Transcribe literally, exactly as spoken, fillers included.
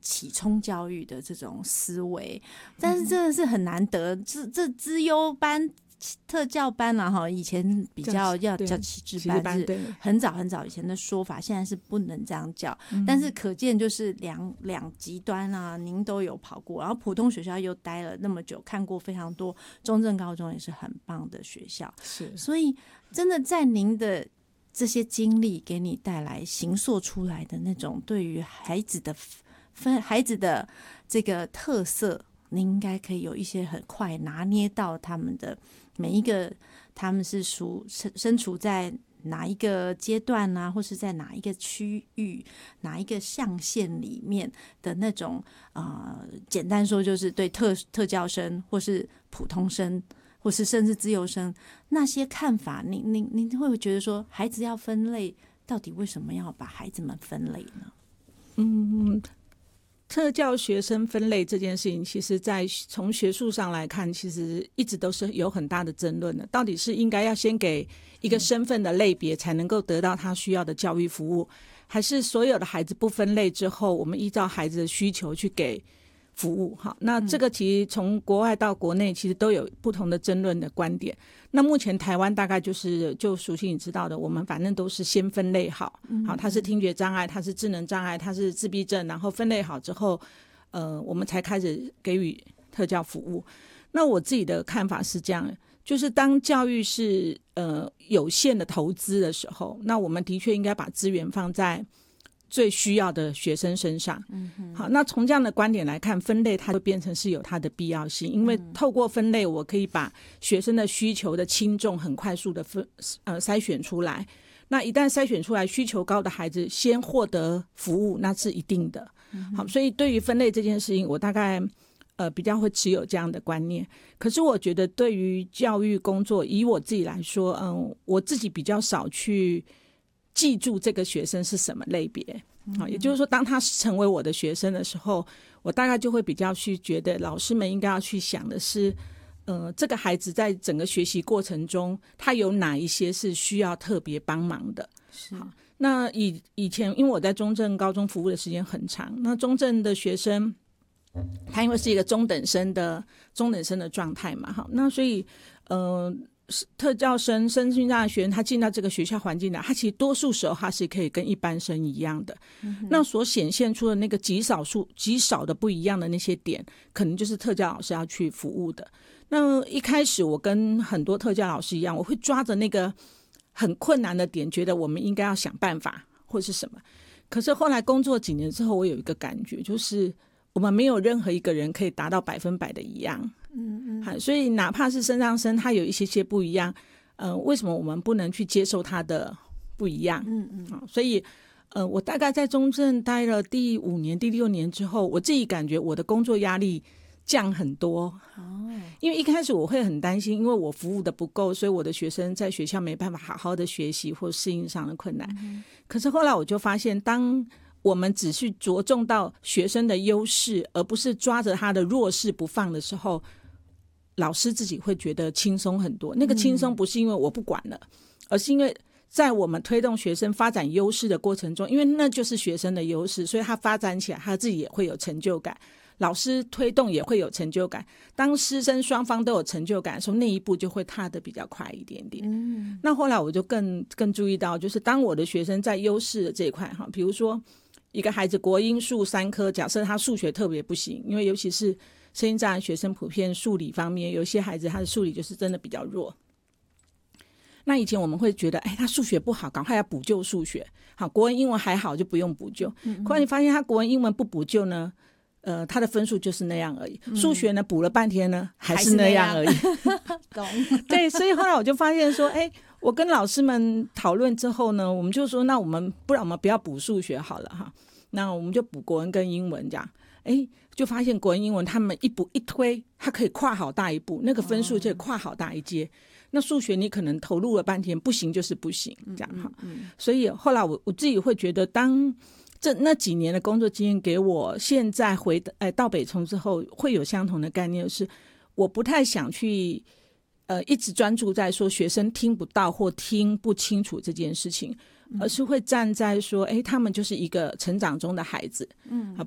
起冲教育的这种思维，但是真的是很难得，这这资优班。特教班啦、啊、以前比较要叫启智班，是很早很早以前的说法，现在是不能这样叫、嗯、但是可见就是两两极端啊，您都有跑过，然后普通学校又待了那么久，看过非常多，中正高中也是很棒的学校， 是， 所以真的在您的这些经历给你带来形塑出来的那种对于孩子的分孩子的这个特色，你应该可以有一些很快拿捏到他们的每一个，他们是属身处在哪一个阶段啊，或是在哪一个区域、哪一个象限里面的那种呃，简单说就是对特特教生或是普通生，或是甚至自由生那些看法，你你你会不会觉得说，孩子要分类，到底为什么要把孩子们分类呢？ 嗯。特教学生分类这件事情，其实在从学术上来看，其实一直都是有很大的争论的。到底是应该要先给一个身份的类别才能够得到他需要的教育服务，还是所有的孩子不分类之后，我们依照孩子的需求去给服务？好，那这个其实从国外到国内其实都有不同的争论的观点。那目前台湾大概就是就熟悉你知道的，我们反正都是先分类好，好，他是听觉障碍，他是智能障碍，他是自闭症，然后分类好之后，呃，我们才开始给予特教服务。那我自己的看法是这样，就是当教育是呃有限的投资的时候，那我们的确应该把资源放在最需要的学生身上。嗯、好，那从这样的观点来看，分类它会变成是有它的必要性，因为透过分类我可以把学生的需求的轻重很快速的分呃筛选出来，那一旦筛选出来需求高的孩子先获得服务，那是一定的。好，所以对于分类这件事情，我大概呃比较会持有这样的观念。可是我觉得对于教育工作，以我自己来说，嗯，我自己比较少去记住这个学生是什么类别、嗯、也就是说当他成为我的学生的时候，我大概就会比较去觉得老师们应该要去想的是呃，这个孩子在整个学习过程中他有哪一些是需要特别帮忙的。好，那以以前因为我在中正高中服务的时间很长，那中正的学生他因为是一个中等生的中等生的状态嘛，好，那所以呃特教生、身心障碍学生，他进到这个学校环境来，他其实多数时候他是可以跟一般生一样的、嗯、那所显现出的那个极少数极少的不一样的那些点，可能就是特教老师要去服务的。那一开始我跟很多特教老师一样，我会抓着那个很困难的点，觉得我们应该要想办法或是什么。可是后来工作几年之后，我有一个感觉，就是我们没有任何一个人可以达到百分百的一样。嗯嗯，所以哪怕是身障生他有一些些不一样，呃，为什么我们不能去接受他的不一样？嗯嗯，所以呃，我大概在中正待了第五年、第六年之后，我自己感觉我的工作压力降很多。哦，因为一开始我会很担心，因为我服务的不够，所以我的学生在学校没办法好好的学习或适应上的困难。嗯、可是后来我就发现，当我们只是着重到学生的优势，而不是抓着他的弱势不放的时候，老师自己会觉得轻松很多。那个轻松不是因为我不管了、嗯、而是因为在我们推动学生发展优势的过程中，因为那就是学生的优势，所以他发展起来他自己也会有成就感，老师推动也会有成就感。当师生双方都有成就感的时候，那一步就会踏得比较快一点点、嗯、那后来我就更更注意到，就是当我的学生在优势的这一块，比如说一个孩子国英数三科，假设他数学特别不行，因为尤其是身心障碍学生普遍数理方面，有些孩子他的数理就是真的比较弱。那以前我们会觉得，哎，他数学不好，赶快要补救数学。好，国文英文还好，就不用补救。嗯嗯，后来你发现他国文英文不补救呢，呃，他的分数就是那样而已。嗯、数学呢，补了半天呢，还是那样而已。 懂？ 对，所以后来我就发现说，哎，我跟老师们讨论之后呢，我们就说，那我们不然我们不要补数学好了哈，那我们就补国文跟英文这样。哎，就发现国文英文他们一补一推，他可以跨好大一步，那个分数就可以跨好大一阶、哦、那数学你可能投入了半天，不行就是不行这样哈、嗯嗯。所以后来我我自己会觉得，当这那几年的工作经验给我现在回哎到北冲之后会有相同的概念，就是我不太想去呃一直专注在说学生听不到或听不清楚这件事情，而是会站在说，哎，他们就是一个成长中的孩子，嗯，